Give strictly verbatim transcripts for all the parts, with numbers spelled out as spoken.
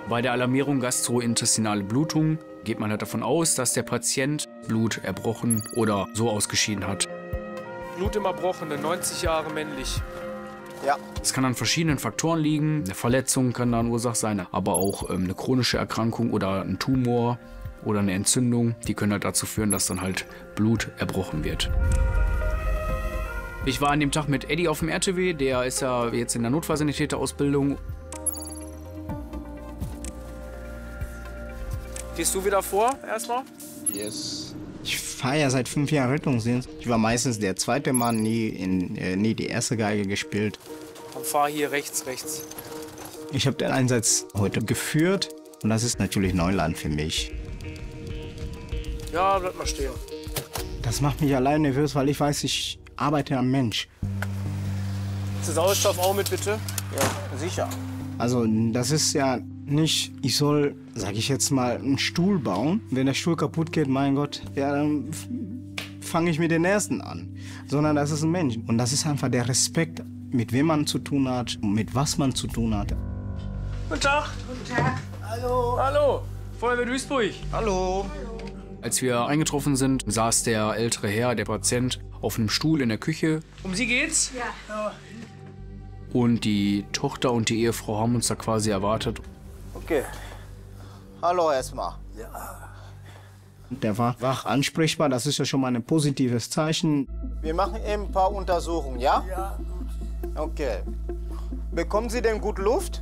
Bei der Alarmierung gastrointestinale Blutung geht man halt davon aus, dass der Patient Blut erbrochen oder so ausgeschieden hat. Blut im Erbrochenen, neunzig Jahre männlich. Ja. Es kann an verschiedenen Faktoren liegen. Eine Verletzung kann da eine Ursache sein, aber auch ähm, eine chronische Erkrankung oder ein Tumor oder eine Entzündung. Die können halt dazu führen, dass dann halt Blut erbrochen wird. Ich war an dem Tag mit Eddie auf dem R T W. Der ist ja jetzt in der Notfallsanitäterausbildung. Gehst du wieder vor, erstmal? Yes. Ich fahre ja seit fünf Jahren Rettungsdienst. Ich war meistens der zweite Mann, nie, in, äh, nie die erste Geige gespielt. Dann fahr hier rechts, rechts. Ich habe den Einsatz heute geführt und das ist natürlich Neuland für mich. Ja, bleib mal stehen. Das macht mich allein nervös, weil ich weiß, ich arbeite am Mensch. Ist der Sauerstoff auch mit, bitte? Ja, sicher. Also das ist ja nicht, ich soll, sag ich jetzt mal, einen Stuhl bauen. Wenn der Stuhl kaputt geht, mein Gott, ja, dann fange ich mit den Ersten an. Sondern das ist ein Mensch. Und das ist einfach der Respekt, mit wem man zu tun hat, mit was man zu tun hat. Guten Tag. Guten Tag. Hallo. Hallo. Feuerwehr Duisburg. Hallo. Als wir eingetroffen sind, saß der ältere Herr, der Patient, auf einem Stuhl in der Küche. Um Sie geht's? Ja. Und die Tochter und die Ehefrau haben uns da quasi erwartet. Okay. Hallo erstmal. Ja. Der war wach ansprechbar, das ist ja schon mal ein positives Zeichen. Wir machen eben ein paar Untersuchungen, ja? Ja. Okay. Bekommen Sie denn gut Luft?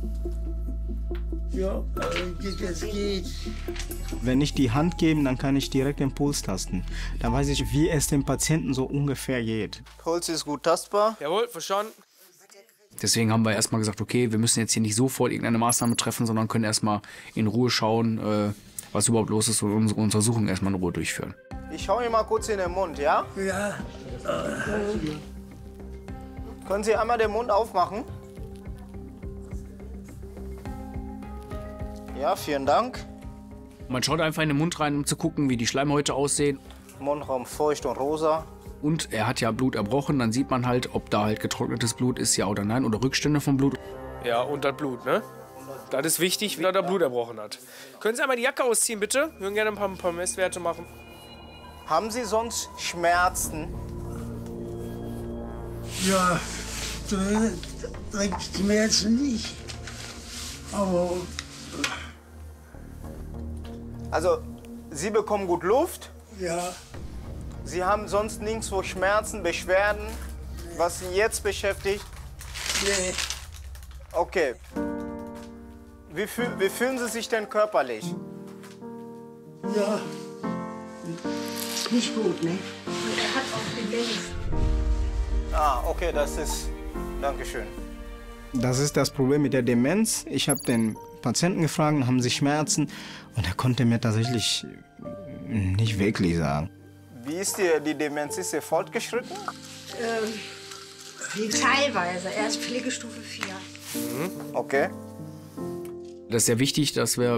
Ja, es geht. Wenn ich die Hand gebe, dann kann ich direkt den Puls tasten. Dann weiß ich, wie es dem Patienten so ungefähr geht. Puls ist gut tastbar. Jawohl, verstanden. Deswegen haben wir erstmal gesagt, okay, wir müssen jetzt hier nicht sofort irgendeine Maßnahme treffen, sondern können erstmal in Ruhe schauen, äh, was überhaupt los ist und unsere Untersuchung erstmal in Ruhe durchführen. Ich schaue Ihnen mal kurz in den Mund, ja? Ja. Können Sie einmal den Mund aufmachen? Ja, vielen Dank. Man schaut einfach in den Mund rein, um zu gucken, wie die Schleimhäute aussehen. Mundraum feucht und rosa. Und er hat ja Blut erbrochen, dann sieht man halt, ob da halt getrocknetes Blut ist, ja oder nein, oder Rückstände vom Blut. Ja, und das Blut, ne? Das ist wichtig, wie er da Blut erbrochen hat. Können Sie einmal die Jacke ausziehen, bitte? Wir würden gerne ein paar, ein paar Messwerte machen. Haben Sie sonst Schmerzen? Ja, direkt Schmerzen nicht. Aber Also, Sie bekommen gut Luft. ja, Sie haben sonst nirgendwo Schmerzen, Beschwerden, was Sie jetzt beschäftigt? nee, Okay. Wie, fühl, wie fühlen Sie sich denn körperlich? ja. Nicht gut, ne? Er hat auch Demenz. Ah, okay, das ist... Dankeschön. Das ist das Problem mit der Demenz. Ich habe den Patienten gefragt, haben Sie Schmerzen? Und er konnte mir tatsächlich nicht wirklich sagen. Wie ist die, die Demenz? Ist sie fortgeschritten? Ähm, wie teilweise. Er ist Pflegestufe vier. Okay. Das ist sehr wichtig, dass wir